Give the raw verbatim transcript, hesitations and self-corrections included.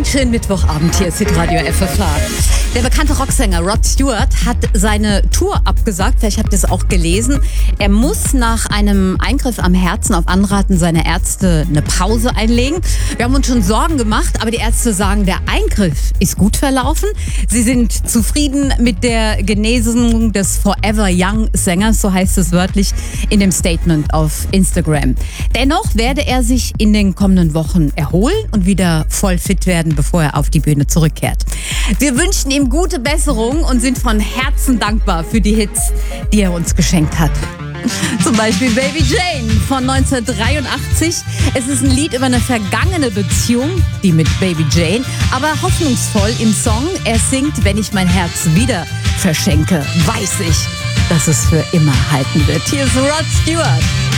Schönen Mittwochabend, hier ist Hitradio F F H. Der bekannte Rocksänger Rod Stewart hat seine Tour abgesagt, vielleicht habt ihr es auch gelesen. Er muss nach einem Eingriff am Herzen auf Anraten seiner Ärzte eine Pause einlegen. Wir haben uns schon Sorgen gemacht, aber die Ärzte sagen, der Eingriff ist gut verlaufen. Sie sind zufrieden mit der Genesung des Forever Young Sängers, so heißt es wörtlich in dem Statement auf Instagram. Dennoch werde er sich in den kommenden Wochen erholen und wieder voll fit werden, bevor er auf die Bühne zurückkehrt. Wir wünschen ihm gute Besserung und sind von Herzen dankbar für die Hits, die er uns geschenkt hat. Zum Beispiel Baby Jane von neunzehnhundertdreiundachtzig. Es ist ein Lied über eine vergangene Beziehung, die mit Baby Jane, aber hoffnungsvoll im Song. Er singt, wenn ich mein Herz wieder verschenke, weiß ich, dass es für immer halten wird. Hier ist Rod Stewart.